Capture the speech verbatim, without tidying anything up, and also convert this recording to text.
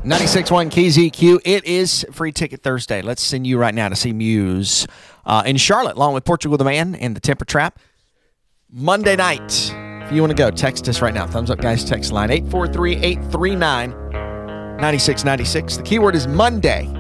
ninety-six point one K Z Q. It is Free Ticket Thursday. Let's send you right now to see Muse uh, in Charlotte, along with Portugal the Man and the Temper Trap. Monday night. If you want to go, text us right now. Thumbs up, guys. Text line eight four three, eight three nine, nine six nine six. The keyword is Monday.